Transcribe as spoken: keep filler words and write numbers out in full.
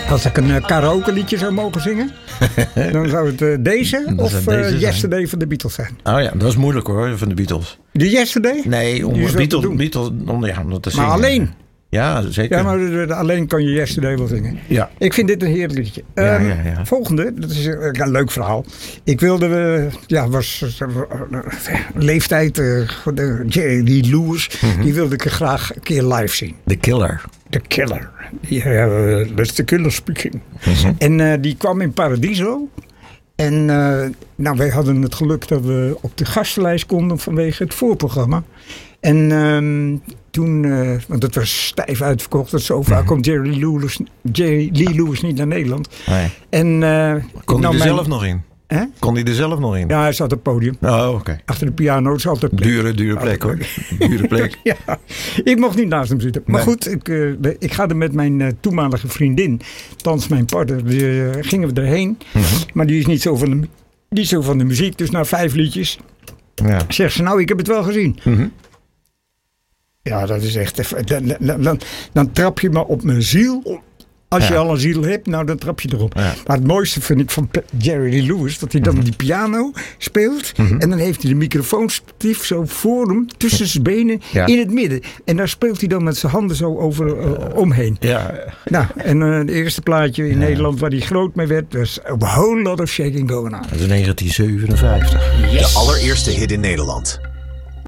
Als ik een uh, karaoke liedje zou mogen zingen, dan zou het uh, deze dat of deze uh, Yesterday van de Beatles zijn. Oh ja, dat is moeilijk hoor, van de Beatles. De Yesterday? Nee, om Beatles, Beatles om, ja, om dat te zingen. Maar alleen? Ja, zeker. Ja, maar de, de, alleen kan je Yesterday wel zingen. Ja. Ik vind dit een heerlijk liedje. Ja, um, ja, ja. Volgende, dat is een, een leuk verhaal. Ik wilde, uh, ja, was uh, leeftijd, uh, de Jerry Lee Lewis, mm-hmm. die wilde ik graag een keer live zien. The Killer. The Killer. Ja, uh, dat is The Killer speaking. Mm-hmm. En uh, die kwam in Paradiso. En uh, nou, wij hadden het geluk dat we op de gastenlijst konden vanwege het voorprogramma. En um, toen, uh, want het was stijf uitverkocht. Dat zo vaak mm-hmm. komt Jerry Lee Lewis, Jerry Lee Lewis niet naar Nederland. Nee. En, uh, kon hij er mijn... zelf nog in? Hè? Kon hij er zelf nog in? Ja, hij zat op het podium. Oh, oké. Okay. Achter de piano is altijd plek. Dure, dure plek hoor. Dure plek. Ja, ik mocht niet naast hem zitten. Maar nee. goed, ik, uh, ik ga er met mijn uh, toenmalige vriendin, thans mijn partner, die, uh, gingen we erheen. Mm-hmm. Maar die is niet zo van de, niet zo van de muziek. Dus na vijf liedjes ja. zegt ze, nou, ik heb het wel gezien. Mm-hmm. Ja, dat is echt even, dan, dan, dan, dan trap je maar op mijn ziel. Als ja. je al een ziel hebt, nou dan trap je erop. Ja. Maar het mooiste vind ik van Jerry Lee Lewis, dat hij dan mm-hmm. die piano speelt. Mm-hmm. En dan heeft hij de microfoonstatief zo voor hem, tussen zijn benen, ja. in het midden. En daar speelt hij dan met zijn handen zo over uh, omheen. Ja. Nou, en uh, het eerste plaatje in ja. Nederland waar hij groot mee werd, was A Whole Lot of Shaking Going On. Dat is negentien zevenenvijftig. Yes. De allereerste hit in Nederland.